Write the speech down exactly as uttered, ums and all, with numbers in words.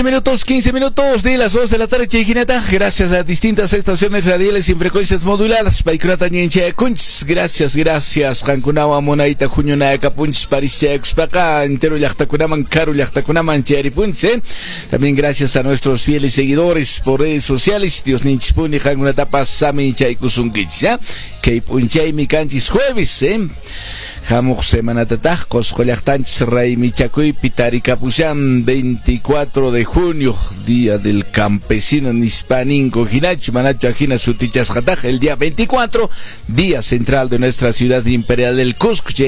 minutos, quince minutos de las dos de la tarde, Chejineta. Gracias a distintas estaciones radiales y frecuencias moduladas. Paikrata Ñenche Kunch. Gracias, gracias. Hankunawa Monaita Junyuna Kapunch Parisea Expaka. Entero Yachtakunaman, Karu Yachtakunaman, Cheripunche. También gracias a nuestros fieles seguidores por redes sociales. Dios Ninchpuni, Hankunatapa Sami Chaikusunkich. Keipunchay Mikanchis jueves, eh. Hamuk semanatatah, Coscollachtanchis Ray Michacuy, Pitaricapusán, veinticuatro de junio, día del campesino Nispaninco, Jinach, Manacho Ajina Sutichas Jataj, el día veinticuatro, día central de nuestra ciudad imperial del Cusco.